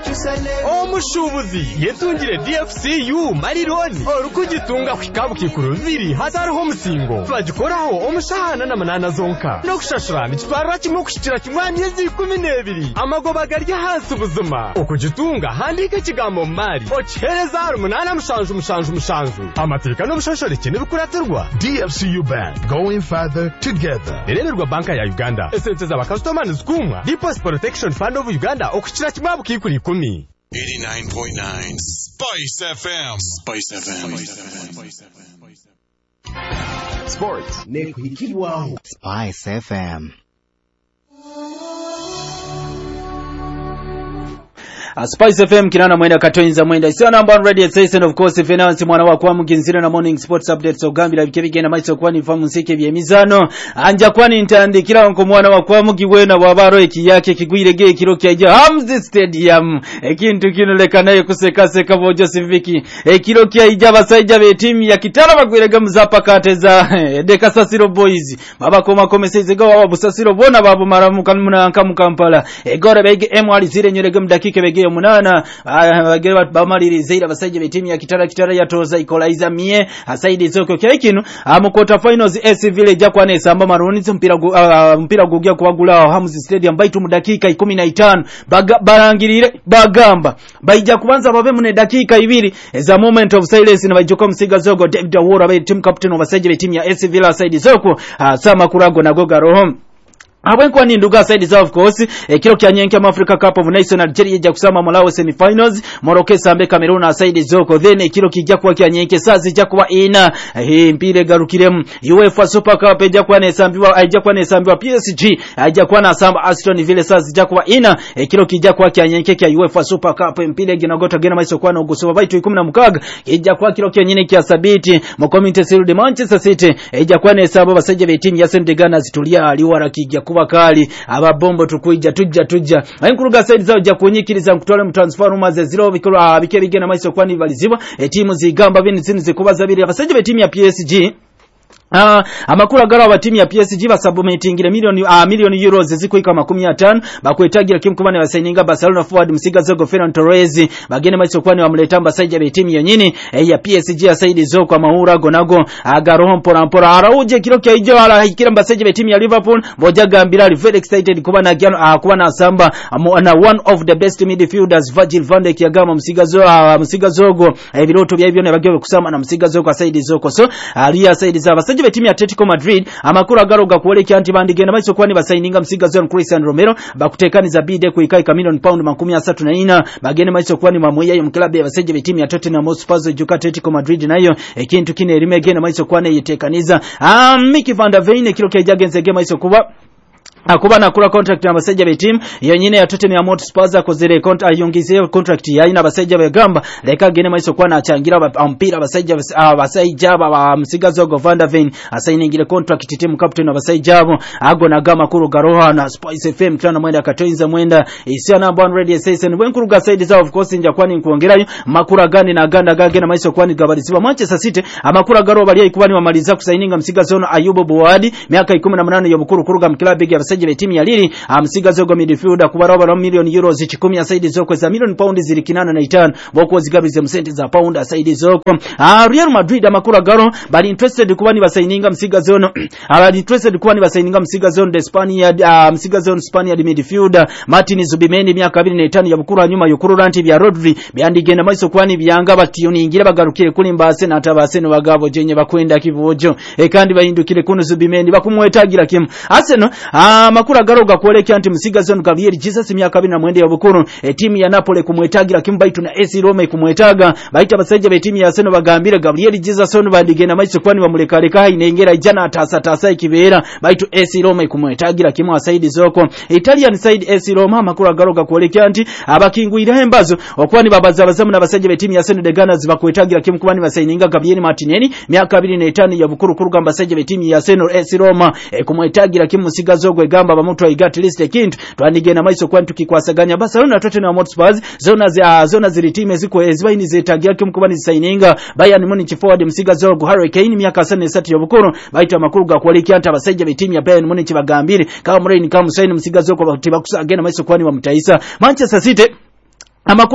omushubuzi yetungire DFCU marironi orukugitunga kwikabu kikuru biri hatariho musingo bagikoraho omushahana na manana zonka no kushashura nikitwarira kimwe kushikira kimwani yezi 12 amagoba garya hasi ubuzima okugitunga handika kigambo mari ochereza 8 amateka no bushashoreke n'ibikuratirwa DFCU Bank, going further together. Ererwa banka ya Uganda esente za bakastomani zikumwa Deposit Protection Fund of Uganda okukira kimwabu kikuri 10 89.9 Spice FM. Sports nekuhikibwaho Spice FM. Spice FM kinana mwenda katonza mwenda sio number 1 radio station of course finance mwana wa kwa muginzira na morning sports updates ogambira bikebigenda maiso kwa ni famu nsike byemizano anja kwani ntandikira nko mwana wa kwa mugiwena wabaro ekiyake kigwirege ekiro kyaje Hamzi Stadium ekintu kinoleka nayo kuseka bojo Siviki ekiro kyaje abasajja be team ya Kitala bagwirega muzapa kateza Deka Sasiro Boys baba koma komeseze gawa babusasiro bona babu maramuka munanka mu Kampala egora bege M zire nyorege mudakike bege munana bagera bamalirize abasajja be team ya Kitara yatoza equalizer mie asaidi zoko kyekino amukota finals AC Village akwane esamba marunizo mpira gugya kwagula Hamzi Stadium baitu mu dakika 15 barangirire bagamba baija kubanza babe mu dakika 2 eza moment of silence na bajoko msiga zogo David Awora be team captain abasajja be team ya AC Villa asaidi zoko sama kurago na goga roho Abwenkwa ni nduga side za of course kiro kya nyenke Africa Cup of Nations Algeria ija kusama Malawi semi finals Morocco sambe Cameroon side zoko then kiro kijja kwa kya nyenke sazi ija kwa ina mpire garukirem UEFA Super Cup ija kwa nesambiwa PSG ija kwa na samba Aston Villa sazi ija kwa ina kiro kijja kwa kya nyenke kya UEFA Super Cup mpire ginagota gena maiso kwa no gusoba baitu 16 ija kwa kiro kya nyenke kya sabiti mu community shield Manchester City ija kwa nesamba basajja be team ya St Gunners tulia aliwara kijja bakali ababombo tukuija tujja ayinkuruga side zao ja kunyikiriza mkutwale mu transfer rumors zero bikebigena maiso kwani baliziba timu zigamba bini zikubaza biri abasajja be timu ya PSG amakuru agara wa timu ya PSG basubmitingire million euros zikuika 15 bakwetagira kimkubane basaininga Barcelona forward msiga zogo Ferran Torres bagene maiso kwani wamleta basajja be timu yenyini ya PSG ya saidi zoko amaura gonago agaroho mpora arauje kiro kya ijo ala hikira basajja be timu ya Liverpool boja gambira very excited kuba na samba na one of the best midfielders Virgil van Dijk yagama msiga zogo biroto bya byone bagebe kusama na msiga zogo saidi zoko so aliya saidi za basajja timu ya Atletico Madrid amakuru agaruga kuolekya anti bandigenda maiso kwani basaininga msiga zone Cristiano Romero bakutekaniza bide kuikaika million pound 34 bagene maiso kwani mamoya mu club ya basajja be timu ya Tottenham Hotspur juka Atletico Madrid nayo ekintu kine rimegena maiso kwani yitekaniza Mickey van der Vein kilo kejagenze game maiso kuba akuba na kula contract na basajja be team yonyine ya Tottenham Hotspur akozere yongize contract ya ina basajja be gamba leka gene maiso kwa na achangira mpira basajja ba msigazo go Van der Vein asainingire contract team captain basajja abo ago na gama kuru garoha na Spice FM tana mwenda katoinza mwenda isia na bond radio station wenkuruga side za of course nja kwani kuongerayo makura gani na ganda gage na maiso kwani gabarisiba Manchester City amakura garo bali ikubani wamaliza kusaininga msigazo na Ayubu Buwadi miaka 18 ya bukuru kuruga mklabu ya basajja timu ya Lili amsiga zogo midfielder kubaraba million euros 10 ya saidi zoko za million pound zilikinana na 5 boko zigabize msenti za pound saidi zoko Real Madrid amakura garo bali interested kubani basaininga msiga zono bali interested kubani basaininga msiga zono de Spaniard msiga zono Spaniard midfielder Martin Zubimendi miaka 25 ya bukuru nyuma yukuru ranti bya Rodri byandigenda maiso kwani byanga batiyoni ingira bagarukire kuri mbase na tabase no bagabo jenye bakwenda kivojo kandi bahindukire kuno Zubimendi bakumwetagira kim Arsenal makura garoga kuolekya anti msiga zone Gabriel Jesus miaka 24 ya bukuru timu ya Napoli kumwetagira kimbaitu na AC Roma kumwetaga baita basajja be timu ya Arsenal bagambira Gabriel Jesus on badigena maiso kwani bamuleka inengera ijana atasa ikibera baitu AC Roma kumwetagira kimu asaidi zoko Italian side AC Roma makura garoga kuolekya anti abakingwira hembazo okwani babaza bazamu na basajja be timu ya Arsenal de Gunners bakwetagira kimu kubani basaininga Gabriel Martinelli miaka 25 ya bukuru kuruga basajja be timu ya Arsenal AC Roma kumwetagira kimu msiga zogo gamba bamutu igati list kintu twandigena maiso kwani tukikwasaganya Barcelona Tottenham Hotspur zona zilitime ziko ezibaini zetagira kimukubani zisaininga Bayern Munich forward msiga zogo Harry Kane miaka 3 ya bukuru baita makuru ga kwaliki anta basajja be timu ya Bayern Munich bagambire kama Mourinho kama Musaini msiga zogo batiba kusagena maiso kwani wa mutaisa Manchester City amakuru